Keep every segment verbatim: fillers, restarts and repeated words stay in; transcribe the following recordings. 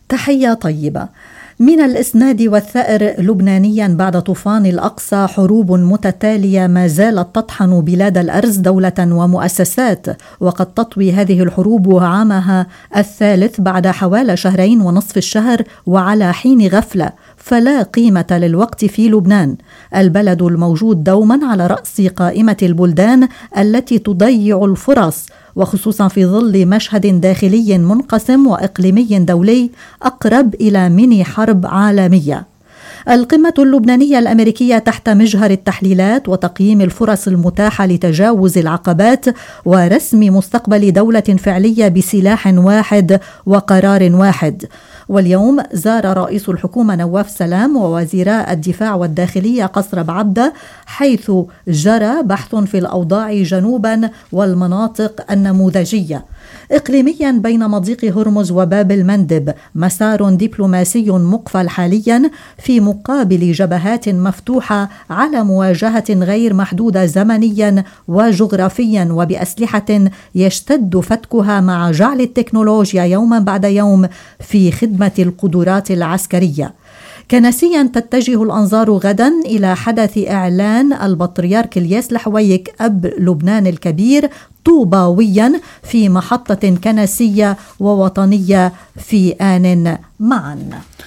تحية طيبة. من الإسناد والثأر لبنانيا بعد طوفان الأقصى، حروب متتالية ما زالت تطحن بلاد الأرز دولة ومؤسسات، وقد تطوي هذه الحروب عامها الثالث بعد حوالي شهرين ونصف الشهر وعلى حين غفلة، فلا قيمة للوقت في لبنان، البلد الموجود دوما على رأس قائمة البلدان التي تضيع الفرص، وخصوصا في ظل مشهد داخلي منقسم وإقليمي دولي أقرب إلى ميني حرب عالمية. القمة اللبنانية الأمريكية تحت مجهر التحليلات وتقييم الفرص المتاحة لتجاوز العقبات ورسم مستقبل دولة فعلية بسلاح واحد وقرار واحد. واليوم زار رئيس الحكومة نواف سلام ووزيراء الدفاع والداخلية قصر بعبدة، حيث جرى بحث في الأوضاع جنوبا والمناطق النموذجية. إقليميا بين مضيق هرمز وباب المندب مسار دبلوماسي مقفل حاليا في مقابل جبهات مفتوحة على مواجهة غير محدودة زمنيا وجغرافيا وبأسلحة يشتد فتكها مع جعل التكنولوجيا يوما بعد يوم في خدمة القدرات العسكرية. كنسيا تتجه الأنظار غدا إلى حدث إعلان البطريرك الياس الحويك أب لبنان الكبير طوباويا في محطة كنسية ووطنية في آن معا.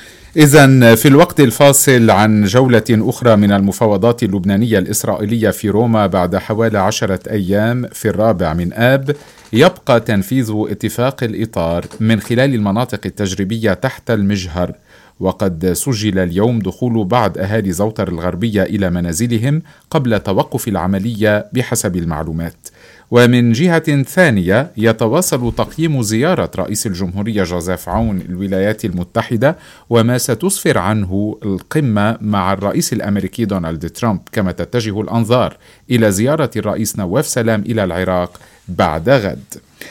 إذن في الوقت الفاصل عن جولة أخرى من المفاوضات اللبنانية الإسرائيلية في روما بعد حوالي عشرة أيام في الرابع من آب، يبقى تنفيذ اتفاق الإطار من خلال المناطق التجريبية تحت المجهر. وقد سجل اليوم دخول بعض أهالي زوطر الغربية إلى منازلهم قبل توقف العملية بحسب المعلومات. ومن جهة ثانية يتواصل تقييم زيارة رئيس الجمهورية جوزيف عون الولايات المتحدة وما ستسفر عنه القمة مع الرئيس الأمريكي دونالد ترامب، كما تتجه الأنظار إلى زيارة الرئيس نواف سلام إلى العراق بعد غد.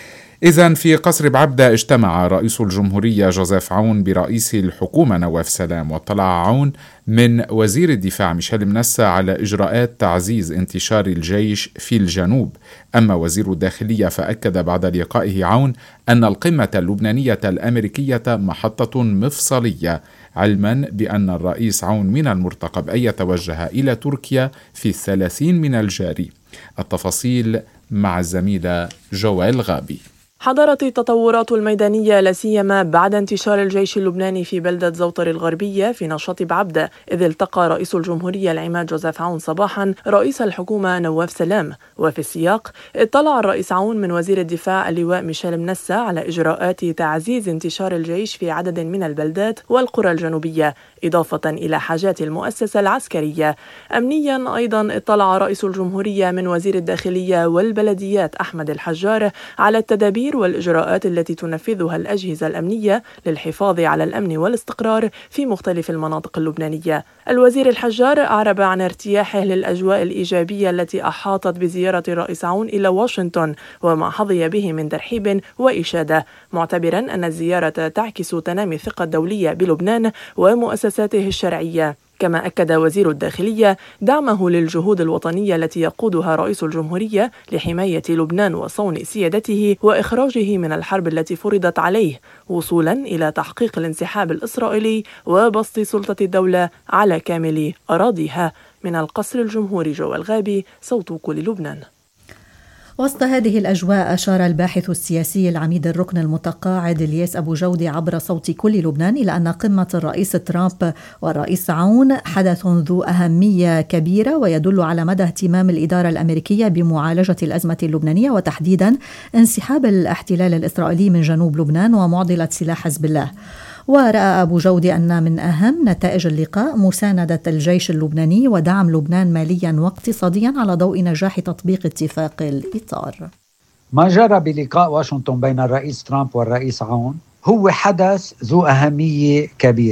إذن في قصر بعبدة اجتمع رئيس الجمهورية جوزيف عون برئيس الحكومة نواف سلام، واطلع عون من وزير الدفاع ميشيل منسى على إجراءات تعزيز انتشار الجيش في الجنوب. أما وزير الداخلية فأكد بعد لقائه عون أن القمة اللبنانية الأمريكية محطة مفصلية، علما بأن الرئيس عون من المرتقب أن يتوجه إلى تركيا في الثلاثين من الجاري. التفاصيل مع الزميلة جوال غابي. حضرت التطورات الميدانية لا سيما بعد انتشار الجيش اللبناني في بلدة زوطر الغربية في نشاط بعبدة، إذ التقى رئيس الجمهورية العماد جوزيف عون صباحا رئيس الحكومة نواف سلام. وفي السياق اطلع الرئيس عون من وزير الدفاع اللواء ميشيل منسى على إجراءات تعزيز انتشار الجيش في عدد من البلدات والقرى الجنوبية، إضافة إلى حاجات المؤسسة العسكرية. أمنيا أيضا اطلع رئيس الجمهورية من وزير الداخلية والبلديات أحمد الحجار على التدابير والإجراءات التي تنفذها الأجهزة الأمنية للحفاظ على الأمن والاستقرار في مختلف المناطق اللبنانية. الوزير الحجار أعرب عن ارتياحه للأجواء الإيجابية التي أحاطت بزيارة الرئيس عون إلى واشنطن وما حظي به من ترحيب وإشادة، معتبرا أن الزيارة تعكس تنامي الثقة الدولية بلبنان ومؤسساته الشرعية. كما أكد وزير الداخلية دعمه للجهود الوطنية التي يقودها رئيس الجمهورية لحماية لبنان وصون سيادته وإخراجه من الحرب التي فرضت عليه، وصولا إلى تحقيق الانسحاب الإسرائيلي وبسط سلطة الدولة على كامل أراضيها. من القصر الجمهوري جوال غابي، صوت كل لبنان. وسط هذه الأجواء أشار الباحث السياسي العميد الركن المتقاعد الياس أبو جودي عبر صوت كل لبنان إلى أن قمة الرئيس ترامب والرئيس عون حدث ذو أهمية كبيرة ويدل على مدى اهتمام الإدارة الأمريكية بمعالجة الأزمة اللبنانية وتحديدا انسحاب الاحتلال الإسرائيلي من جنوب لبنان ومعضلة سلاح حزب الله. ورأى أبو جودي أن من أهم نتائج اللقاء مساندة الجيش اللبناني ودعم لبنان ماليا واقتصاديا على ضوء نجاح تطبيق اتفاق الإطار. ما جرى بلقاء واشنطن بين الرئيس ترامب والرئيس عون هو حدث ذو أهمية كبيرة،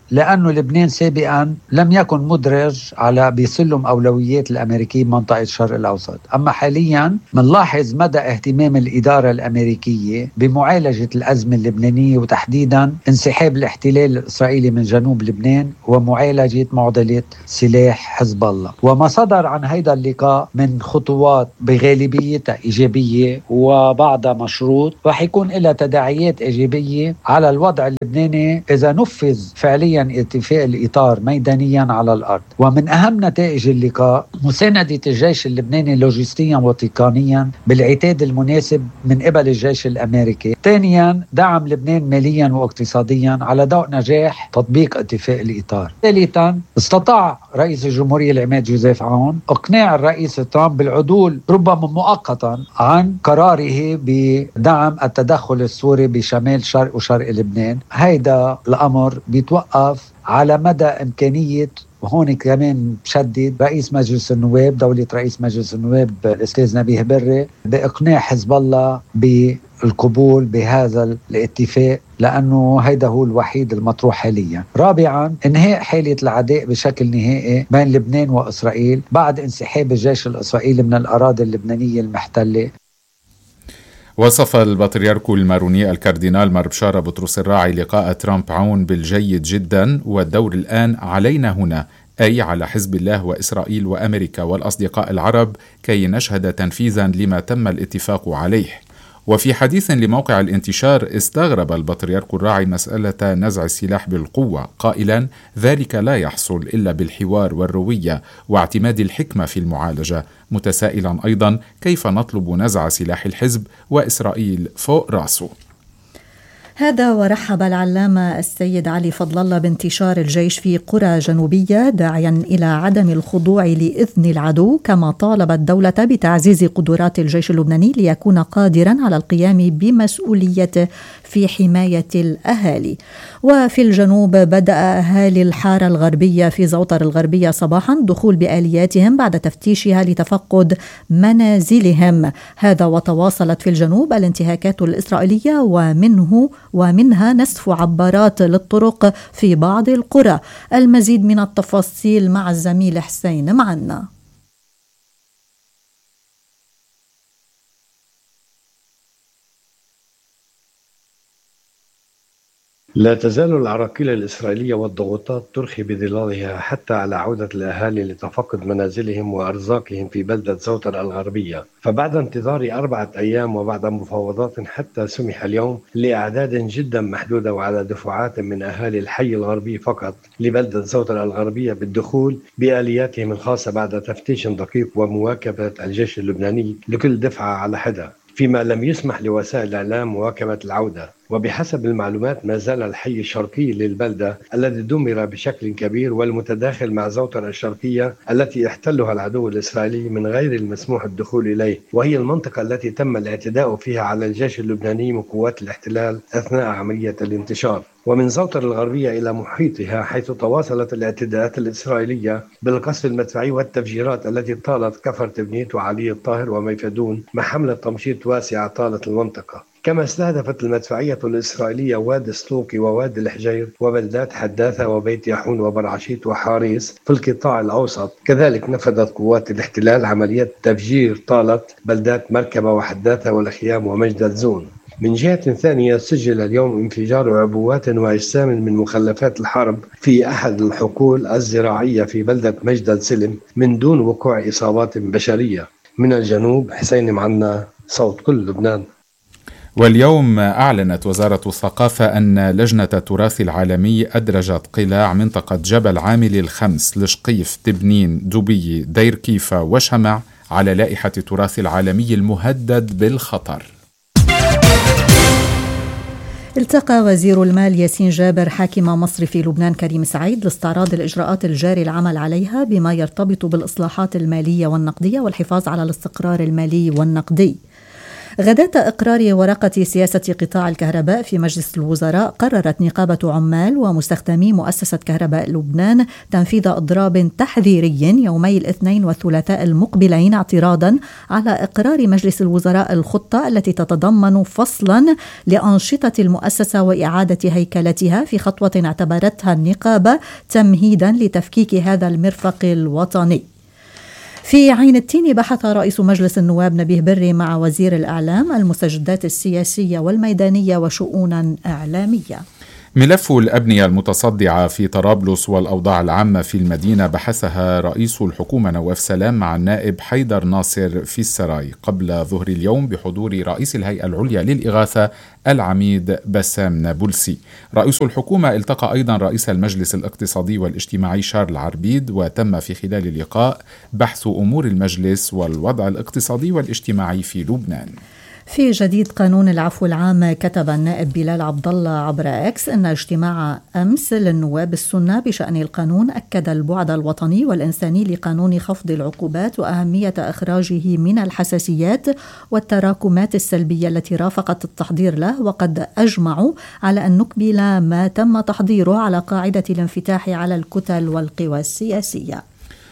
لأنه لبنان سابقا لم يكن مدرج على بسلم أولويات الأمريكية بمنطقة الشرق الأوسط. أما حاليا منلاحظ مدى اهتمام الإدارة الأمريكية بمعالجة الأزمة اللبنانية، وتحديدا انسحاب الاحتلال الإسرائيلي من جنوب لبنان ومعالجة معضلة سلاح حزب الله. وما صدر عن هذا اللقاء من خطوات بغالبيتها إيجابية وبعضها مشروط، رح يكون لها تداعيات إيجابية على الوضع اللبناني إذا نفذ فعليا اتفاق الإطار ميدانيا على الأرض. ومن أهم نتائج اللقاء مساندة الجيش اللبناني لوجستيا وتقنيا بالعتاد المناسب من قبل الجيش الأمريكي. ثانيا دعم لبنان ماليا واقتصاديا على ضوء نجاح تطبيق اتفاق الإطار. ثالثا استطاع رئيس الجمهورية العماد جوزيف عون اقناع الرئيس ترامب بالعدول ربما مؤقتا عن قراره بدعم التدخل السوري بشمال شرق وشرق لبنان. هيدا الأمر بيتوقف على مدى إمكانية، وهون كمان بشدد رئيس مجلس النواب دولة رئيس مجلس النواب الأستاذ نبيه بري بإقناع حزب الله بالقبول بهذا الاتفاق، لأنه هيدا هو الوحيد المطروح حاليا. رابعا انهاء حالة العداء بشكل نهائي بين لبنان وإسرائيل بعد انسحاب الجيش الإسرائيلي من الأراضي اللبنانية المحتلة. وصف البطريرك الماروني الكاردينال مار بشارة بطرس الراعي لقاء ترامب عون بالجيد جدا، والدور الآن علينا هنا، أي على حزب الله وإسرائيل وأمريكا والأصدقاء العرب، كي نشهد تنفيذا لما تم الاتفاق عليه. وفي حديث لموقع الانتشار استغرب البطريرك الراعي مسألة نزع السلاح بالقوة، قائلا ذلك لا يحصل إلا بالحوار والروية واعتماد الحكمة في المعالجة، متسائلا أيضا كيف نطلب نزع سلاح الحزب وإسرائيل فوق رأسه. هذا ورحب العلامة السيد علي فضل الله بانتشار الجيش في قرى جنوبية، داعيا إلى عدم الخضوع لإذن العدو، كما طالب الدولة بتعزيز قدرات الجيش اللبناني ليكون قادرا على القيام بمسؤوليته في حماية الأهالي. وفي الجنوب بدأ أهالي الحارة الغربية في زوطر الغربية صباحا دخول بآلياتهم بعد تفتيشها لتفقد منازلهم. هذا وتواصلت في الجنوب الانتهاكات الإسرائيلية ومنه ومنها نسف عبارات للطرق في بعض القرى. المزيد من التفاصيل مع الزميل حسين معنا. لا تزال العراقيل الإسرائيلية والضغوطات ترخي بظلالها حتى على عودة الأهالي لتفقد منازلهم وأرزاقهم في بلدة زوطر الغربية. فبعد انتظار أربعة أيام وبعد مفاوضات حتى سمح اليوم لأعداد جدا محدودة وعلى دفعات من أهالي الحي الغربي فقط لبلدة زوطر الغربية بالدخول بآلياتهم الخاصة بعد تفتيش دقيق ومواكبة الجيش اللبناني لكل دفعة على حدة، فيما لم يسمح لوسائل الإعلام مواكبة العودة. وبحسب المعلومات ما زال الحي الشرقي للبلدة الذي دمر بشكل كبير والمتداخل مع زوطر الشرقية التي احتلها العدو الإسرائيلي من غير المسموح الدخول إليه، وهي المنطقة التي تم الاعتداء فيها على الجيش اللبناني من قوات الاحتلال أثناء عملية الانتشار. ومن زوطر الغربية إلى محيطها حيث تواصلت الاعتداءات الإسرائيلية بالقصف المدفعي والتفجيرات التي طالت كفر تبنيت وعلي الطاهر وميفدون مع حملة تمشيط واسعة طالت المنطقة. كما استهدفت المدفعية الإسرائيلية وادي سلوكي ووادي الحجير وبلدات حداثة وبيت ياحون وبرعشيت وحاريس في القطاع الأوسط. كذلك نفذت قوات الاحتلال عمليات تفجير طالت بلدات مركبة وحداثة والخيام ومجدل زون. من جهة ثانية سجل اليوم انفجار عبوات وأجسام من مخلفات الحرب في أحد الحقول الزراعية في بلدة مجدل سلم من دون وقوع إصابات بشرية. من الجنوب حسين معنا، صوت كل لبنان. واليوم أعلنت وزارة الثقافة أن لجنة التراث العالمي أدرجت قلاع منطقة جبل عامل الخمس لشقيف تبنين دبي دير كيفة وشمع على لائحة التراث العالمي المهدد بالخطر. التقى وزير المال ياسين جابر حاكم مصر في لبنان كريم سعيد لاستعراض الإجراءات الجاري العمل عليها بما يرتبط بالإصلاحات المالية والنقدية والحفاظ على الاستقرار المالي والنقدي. غداة إقرار ورقة سياسة قطاع الكهرباء في مجلس الوزراء، قررت نقابة عمال ومستخدمي مؤسسة كهرباء لبنان تنفيذ إضراب تحذيري يومي الاثنين والثلاثاء المقبلين اعتراضا على إقرار مجلس الوزراء الخطة التي تتضمن فصلا لأنشطة المؤسسة وإعادة هيكلتها، في خطوة اعتبرتها النقابة تمهيدا لتفكيك هذا المرفق الوطني. في عين التين بحث رئيس مجلس النواب نبيه بري مع وزير الإعلام المستجدات السياسية والميدانية وشؤونا إعلامية. ملف الأبنية المتصدعة في طرابلس والأوضاع العامة في المدينة بحثها رئيس الحكومة نواف سلام مع النائب حيدر ناصر في السراي قبل ظهر اليوم بحضور رئيس الهيئة العليا للإغاثة العميد بسام نابلسي. رئيس الحكومة التقى أيضا رئيس المجلس الاقتصادي والاجتماعي شارل عربيد، وتم في خلال اللقاء بحث أمور المجلس والوضع الاقتصادي والاجتماعي في لبنان. في جديد قانون العفو العام، كتب النائب بلال عبد الله عبر اكس ان اجتماع امس للنواب السنة بشأن القانون اكد البعد الوطني والانساني لقانون خفض العقوبات واهمية اخراجه من الحساسيات والتراكمات السلبية التي رافقت التحضير له، وقد اجمعوا على ان نكمل ما تم تحضيره على قاعدة الانفتاح على الكتل والقوى السياسية.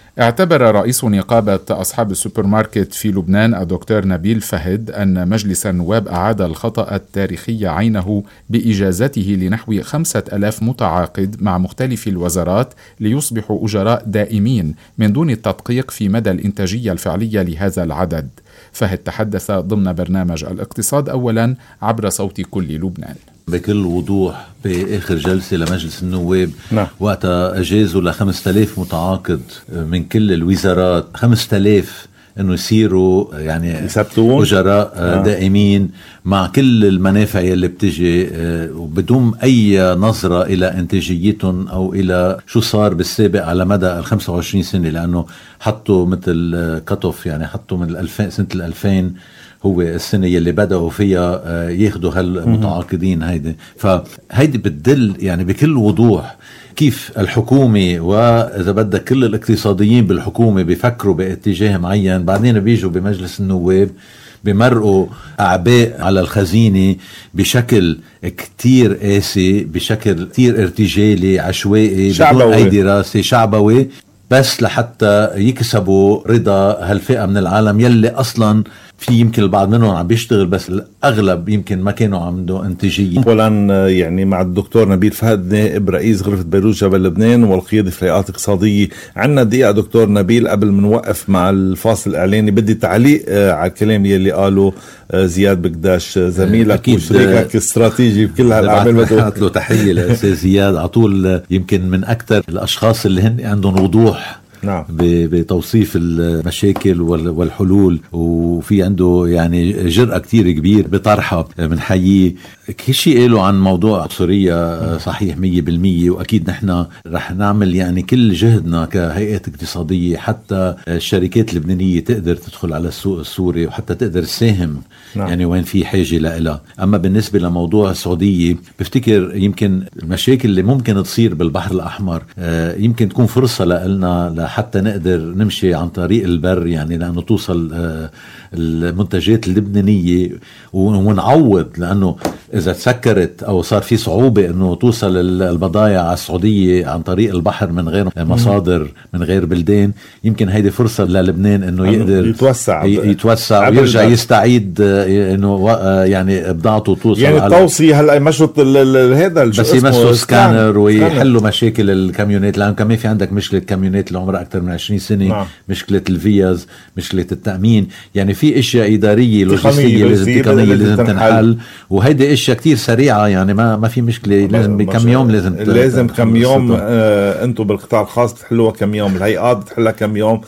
اعتبر رئيس نقابة أصحاب السوبر ماركت في لبنان الدكتور نبيل فهد أن مجلس النواب أعاد الخطأ التاريخي عينه بإجازته لنحو خمسة ألاف متعاقد مع مختلف الوزارات ليصبحوا أجراء دائمين من دون التدقيق في مدى الإنتاجية الفعلية لهذا العدد. فهد تحدث ضمن برنامج الاقتصاد أولا عبر صوت كل لبنان. بكل وضوح بآخر جلسة لمجلس النواب نعم. وقتها أجازوا لخمسة آلاف متعاقد من كل الوزارات، خمسة آلاف انه يصيروا يعني يثبتون اجراء آه. دائمين مع كل المنافع اللي بتجي آه وبدون اي نظرة الى انتاجيتهم او الى شو صار بالسابق على مدى ال خمسة وعشرين سنة، لانه حطوا مثل كتوف، يعني حطوا من الألفين سنة الألفين هو السنة اللي بدأوا فيها آه ياخدوا هالمتعاقدين هيدي. فهيدي بتدل يعني بكل وضوح كيف الحكومة وإذا بدك كل الاقتصاديين بالحكومة بيفكروا باتجاه معين، بعدين بيجوا بمجلس النواب بمرقوا أعباء على الخزينة بشكل كتير قاسي، بشكل كتير ارتجالي عشوائي بدون أي دراسة، شعبوي، بس لحتى يكسبوا رضا هالفئة من العالم يلي أصلاً في يمكن البعض منهم عم بيشتغل بس الأغلب يمكن ما كانوا عنده انتاجية. أولا يعني مع الدكتور نبيل فهد نائب رئيس غرفة بيروت جبل لبنان والقيادة في الهيئات الاقتصادية. عنا دقيقة دكتور نبيل قبل ما نوقف مع الفاصل الإعلاني، بدي تعليق على الكلام يلي قاله زياد بقداش زميلك وشريكك الاستراتيجي بكل هالأعمال. بعت له تحية لأستاذ زياد على طول، يمكن من أكثر الأشخاص اللي هن عندهم وضوح نعم. بتوصيف المشاكل والحلول، وفي عنده يعني جرأة كتير كبير بطرحها من حييه. كل شيء قاله عن موضوع سوريا صحيح مية بالمية، وأكيد نحن رح نعمل يعني كل جهدنا كهيئات اقتصادية حتى الشركات اللبنانية تقدر تدخل على السوق السوري وحتى تقدر تساهم نعم. يعني وين في حاجة لها. أما بالنسبة لموضوع السعودية، بفتكر يمكن المشاكل اللي ممكن تصير بالبحر الأحمر يمكن تكون فرصة لنا حتى نقدر نمشي عن طريق البر، يعني لأنه توصل المنتجات اللبنانية ونعوض، لأنه إذا تسكرت أو صار في صعوبة أنه توصل البضائع على السعودية عن طريق البحر من غير مصادر من غير بلدان، يمكن هيدي فرصة للبنان أنه يقدر يتوسع يتوسع ويرجع يستعيد أنه يعني بضاعته توصل، يعني التوصية هلأ مشط هذا بس يمسوا سكانر ويحلوا مشاكل الكاميونات، لأن كمان في عندك مشكلة كاميونات اللي عمرها أكثر من عشرين سنة نعم. مشكلة الفيز، مشكلة التأمين، يعني في اشياء اداريه لوجستيه لازم تقنيه لازم تنحل، وهيدي اشياء كتير سريعه، يعني ما ما في مشكله، لازم بكم يوم لازم لازم كم يوم آه انتم بالقطاع الخاص بتحلوها كم يوم، الهيئات بتحلها كم يوم.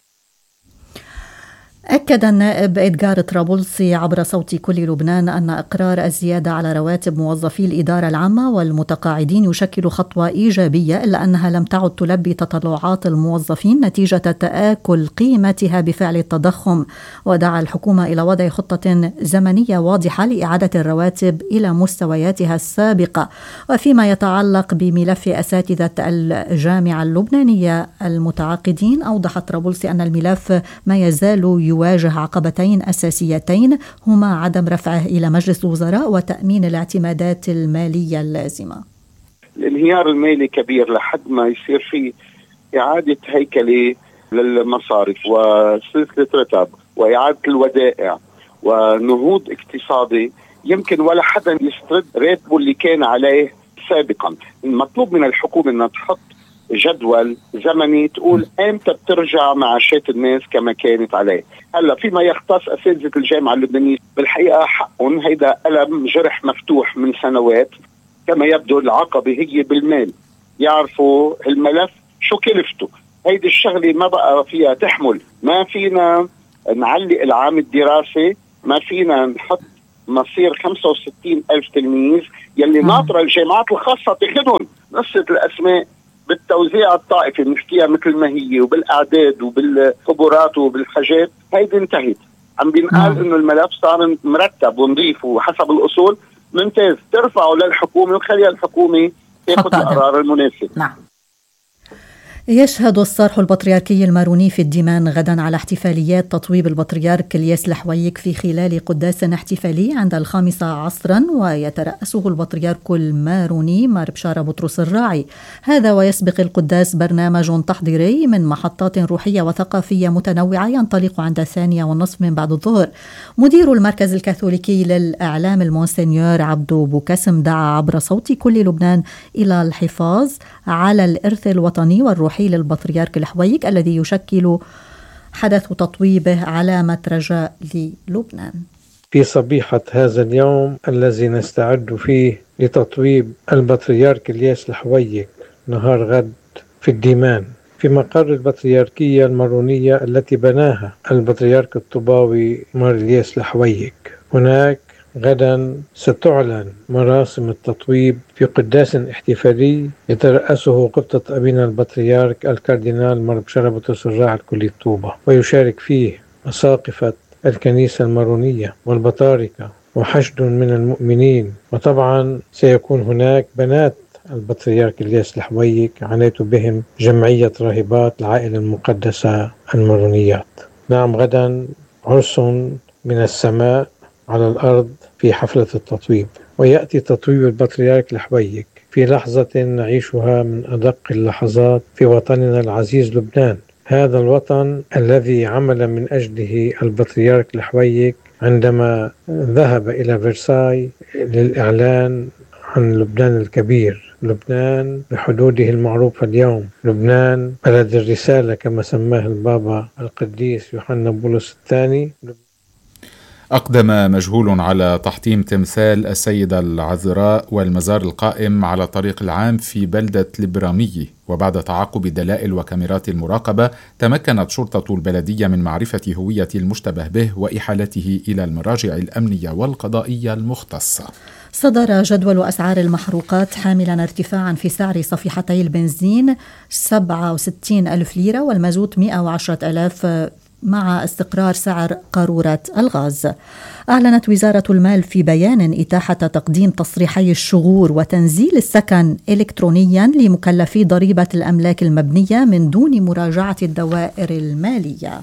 أكد النائب إدغار طرابلسي عبر صوت كل لبنان أن إقرار الزيادة على رواتب موظفي الإدارة العامة والمتقاعدين يشكل خطوة إيجابية، إلا أنها لم تعد تلبي تطلعات الموظفين نتيجة تآكل قيمتها بفعل التضخم، ودعا الحكومة إلى وضع خطة زمنية واضحة لإعادة الرواتب إلى مستوياتها السابقة. وفيما يتعلق بملف أساتذة الجامعة اللبنانية المتعاقدين، أوضح طرابلسي أن الملف ما يزال يواجه عقبتين أساسيتين هما عدم رفعه إلى مجلس الوزراء وتأمين الاعتمادات المالية اللازمة. الانهيار المالي كبير لحد ما يصير في إعادة هيكلة للمصارف وسلسلة رتب وإعادة الودائع ونهوض اقتصادي يمكن ولا حدا يسترد راتبه اللي كان عليه سابقا. المطلوب من الحكومة أنها تحط جدول زمني تقول امتى بترجع معاشات الناس كما كانت عليه. هلا فيما يختص اساتذه الجامعه اللبنانيه بالحقيقه حقهم هيدا ألم جرح مفتوح من سنوات. كما يبدو العقبه هي بالمال، يعرفوا الملف شو كلفته. هيدي الشغله ما بقى فيها تحمل، ما فينا نعلق العام الدراسي، ما فينا نحط مصير خمسة وستين ألف تلميذ يلي ناطرة الجامعات الخاصة تاخذهم. قصة الأسماء بالتوزيع الطائفي بنحكيها مثل ما هي وبالأعداد وبالخبرات وبالحاجات هيدي انتهت. عم بينقال إنه الملف صار مرتب ونظيف وحسب الأصول. ممتاز، ترفعه للحكومة وخليها الحكومة تاخذ القرار المناسب. نعم. يشهد الصرح البطريركي الماروني في الديمان غدا على احتفاليات تطويب البطريرك الياس الحويك في خلال قداس احتفالي عند الخامسة عصرا، ويترأسه البطريرك الماروني مار بشارة بطرس الراعي. هذا ويسبق القداس برنامج تحضيري من محطات روحية وثقافية متنوعة ينطلق عند الثانية والنصف من بعد الظهر. مدير المركز الكاثوليكي للإعلام المونسنيور عبدو بوكاسم دعا عبر صوت كل لبنان إلى الحفاظ على الإرث الوطني والروحي للبطريرك الحويك الذي يشكل حدث تطويبه علامة رجاء للبنان. في صبيحة هذا اليوم الذي نستعد فيه لتطويب البطريرك الياس الحويك نهار غد في الديمان في مقر البطريركية المارونية التي بناها البطريرك الطوباوي مار الياس الحويك. هناك غدا ستعلن مراسم التطويب في قداس احتفالي يترأسه قبطة أبينا البطريرك الكاردينال مار بشارة بطرس الراعي الكلية طوبة، ويشارك فيه أساقفة الكنيسة المارونية والبطاركة وحشد من المؤمنين. وطبعا سيكون هناك بنات البطريرك الياس الحويك عنيت بهم جمعية راهبات العائلة المقدسة المارونيات. نعم، غدا عرس من السماء على الأرض في حفلة التطويب، ويأتي تطويب البطريرك الحويك في لحظة نعيشها من أدق اللحظات في وطننا العزيز لبنان، هذا الوطن الذي عمل من أجله البطريرك الحويك عندما ذهب إلى فرساي للإعلان عن لبنان الكبير، لبنان بحدوده المعروفة اليوم، لبنان بلد الرسالة كما سماه البابا القديس يوحنا بولس الثاني. أقدم مجهول على تحطيم تمثال السيدة العذراء والمزار القائم على طريق العام في بلدة البرامية، وبعد تعقب دلائل وكاميرات المراقبة تمكنت شرطة البلدية من معرفة هوية المشتبه به وإحالته إلى المراجع الأمنية والقضائية المختصة. صدر جدول أسعار المحروقات حاملا ارتفاعا في سعر صفيحتي البنزين سبعة وستين ألف ليرة والمازوت مئة وعشرة ألاف مع استقرار سعر قارورة الغاز. أعلنت وزارة المال في بيان إتاحة تقديم تصريحي الشغور وتنزيل السكن إلكترونيا لمكلفي ضريبة الأملاك المبنية من دون مراجعة الدوائر المالية.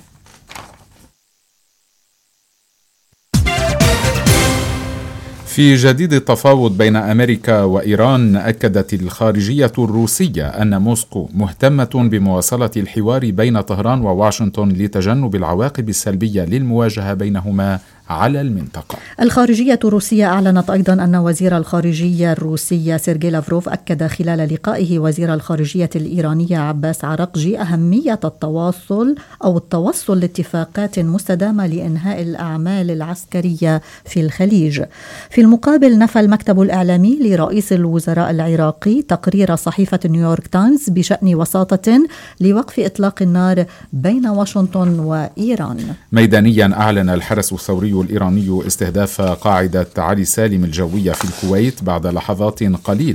في جديد التفاوض بين أمريكا وإيران، أكدت الخارجية الروسية أن موسكو مهتمة بمواصلة الحوار بين طهران وواشنطن لتجنب العواقب السلبية للمواجهة بينهما على المنطقة. الخارجية الروسية أعلنت أيضا أن وزير الخارجية الروسية سيرجي لافروف أكد خلال لقائه وزير الخارجية الإيرانية عباس عراقجي أهمية التواصل أو التوصل لاتفاقات مستدامة لإنهاء الأعمال العسكرية في الخليج. في المقابل، نفى المكتب الإعلامي لرئيس الوزراء العراقي تقرير صحيفة نيويورك تايمز بشأن وساطة لوقف إطلاق النار بين واشنطن وإيران. ميدانيا، أعلن الحرس الثوري الإيراني استهداف قاعدة علي سالم الجوية في الكويت بعد لحظات قليلة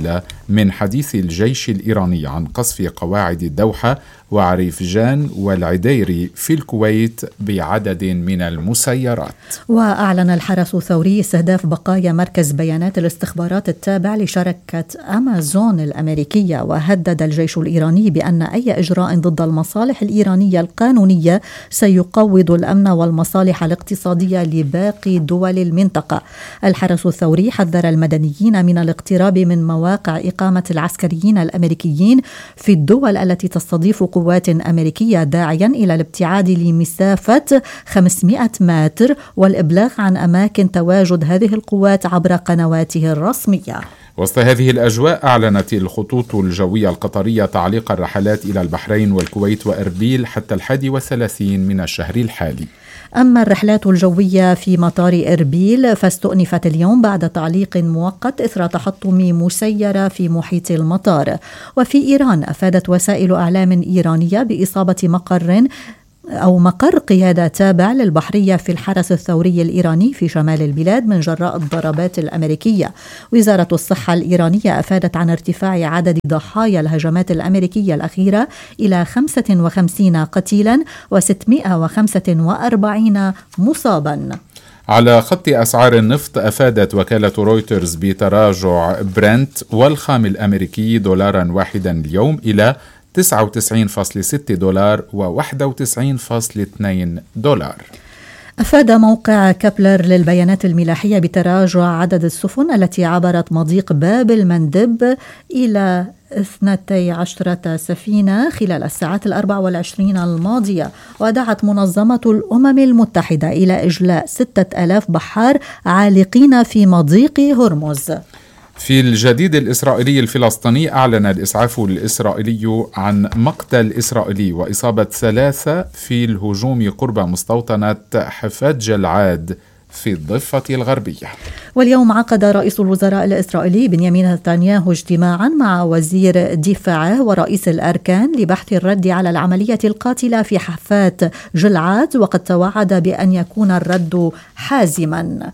من حديث الجيش الإيراني عن قصف قواعد الدوحة وعريفجان والعديري في الكويت بعدد من المسيرات. وأعلن الحرس الثوري استهداف بقايا مركز بيانات الاستخبارات التابع لشركة أمازون الأمريكية، وهدد الجيش الإيراني بأن أي إجراء ضد المصالح الإيرانية القانونية سيقوض الأمن والمصالح الاقتصادية لباقي دول المنطقة. الحرس الثوري حذر المدنيين من الاقتراب من مواقع إقامة العسكريين الأمريكيين في الدول التي تستضيف قوات أمريكية، داعيا إلى الابتعاد لمسافة خمسمائة متر والإبلاغ عن أماكن تواجد هذه القوات عبر قنواته الرسمية. وسط هذه الأجواء أعلنت الخطوط الجوية القطرية تعليق الرحلات إلى البحرين والكويت وإربيل حتى الحادي والثلاثين من الشهر الحالي. أما الرحلات الجوية في مطار إربيل فاستؤنفت اليوم بعد تعليق مؤقت إثر تحطم مسيرة في محيط المطار. وفي إيران أفادت وسائل إعلام إيرانية بإصابة مقر أو مقر قيادة تابع للبحرية في الحرس الثوري الإيراني في شمال البلاد من جراء الضربات الأمريكية. وزارة الصحة الإيرانية أفادت عن ارتفاع عدد ضحايا الهجمات الأمريكية الأخيرة إلى خمسة وخمسين قتيلا وستمائة وخمسة وأربعين مصابا. على خط أسعار النفط أفادت وكالة رويترز بتراجع برنت والخام الأمريكي دولارا واحدا اليوم إلى تسعة وتسعين فاصلة ستة دولار وواحد وتسعين فاصلة اثنين دولار. أفاد موقع كابلر للبيانات الملاحية بتراجع عدد السفن التي عبرت مضيق باب المندب إلى اثنتي عشرة سفينة خلال الساعات الأربع والعشرين الماضية. ودعت منظمة الأمم المتحدة إلى إجلاء ستة آلاف بحار عالقين في مضيق هرمز. في الجديد الإسرائيلي الفلسطيني أعلن الإسعاف الإسرائيلي عن مقتل إسرائيلي وإصابة ثلاثة في الهجوم قرب مستوطنة حفاد جلعاد في الضفة الغربية. واليوم عقد رئيس الوزراء الإسرائيلي بنيامين نتنياهو اجتماعا مع وزير دفاعه ورئيس الأركان لبحث الرد على العملية القاتلة في حفاد جلعاد، وقد توعد بأن يكون الرد حازما.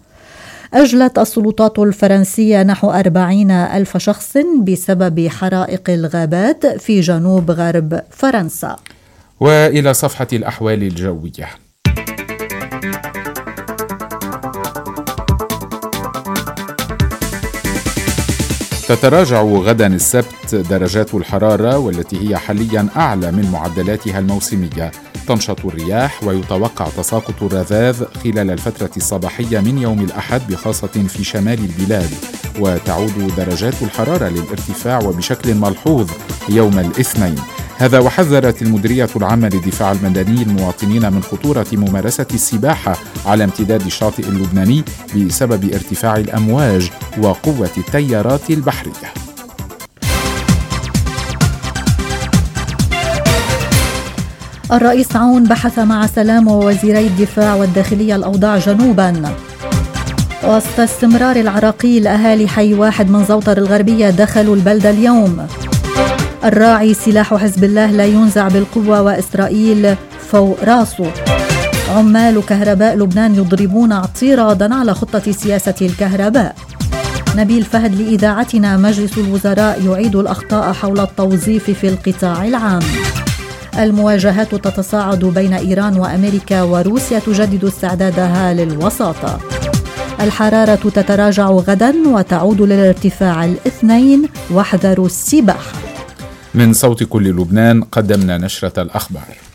أجلت السلطات الفرنسية نحو أربعين ألف شخص بسبب حرائق الغابات في جنوب غرب فرنسا. وإلى صفحة الأحوال الجوية. تتراجع غدا السبت درجات الحرارة والتي هي حاليا أعلى من معدلاتها الموسمية. تنشط الرياح ويتوقع تساقط الرذاذ خلال الفترة الصباحية من يوم الأحد بخاصة في شمال البلاد، وتعود درجات الحرارة للارتفاع وبشكل ملحوظ يوم الاثنين. هذا وحذرت المديرية العامة للدفاع المدني المواطنين من خطورة ممارسة السباحة على امتداد الشاطئ اللبناني بسبب ارتفاع الأمواج وقوة التيارات البحرية. الرئيس عون بحث مع سلام ووزيري الدفاع والداخلية الأوضاع جنوبا. وسط استمرار العراقيل أهالي حي واحد من زوطر الغربية دخلوا البلدة اليوم. الراعي سلاح حزب الله لا ينزع بالقوة وإسرائيل فوق راسه. عمال كهرباء لبنان يضربون اعتراضا على خطة سياسة الكهرباء. نبيل فهد لإذاعتنا مجلس الوزراء يعيد الأخطاء حول التوظيف في القطاع العام. المواجهات تتصاعد بين إيران وأمريكا وروسيا تجدد استعدادها للوساطة. الحرارة تتراجع غدا وتعود للارتفاع الاثنين واحذروا السباحة. من صوت كل لبنان قدمنا نشرة الأخبار.